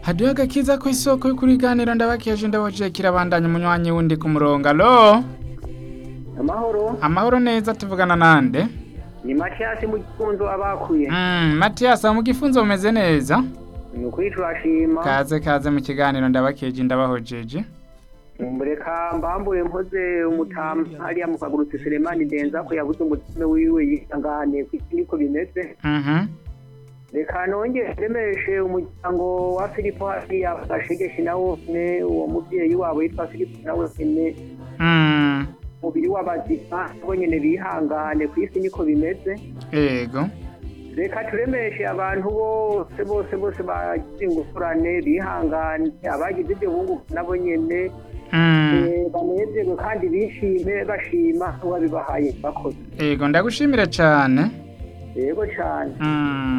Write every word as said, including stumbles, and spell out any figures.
Haduye agakiza ku isoko y'ukuri ganiro ndabakeje ndabaje kirabandanya umunywanyi wundi ku murongo. Allo? Amahoro. Amahoro neza tuvugana nande? Ni Mathias mu gifunzo abakuye. Mm, Mathias mu gifunzo umeze neza? Ni ukuri turashima. Kaze kaze mu kiganiro ndabakeje ndabahojeje. Mureka mbambure mpoze umutama hariya mu kagurutse Selemani Denza ko yabuze umutima wiwe yitangane kwiko bimeze. Mhm. Reka nongere remeshe umuryango wa Filipo hariya bashegeshe nawo ne uwo muvyeyi wabo yitwa Filipo nawe ne. Mm. Mubiri w'abazima bo nyene bihangane kwisi niko bimeze. Yego. Reka turemeshe abantu bose bose bose bagize ingorane bihangane abagize ibyo bungu nabo nyene Mm. banezerwe kandi bishime bashima wabibahaye bakoze. Yego ndagushimira cyane. Yego cyane. Mm.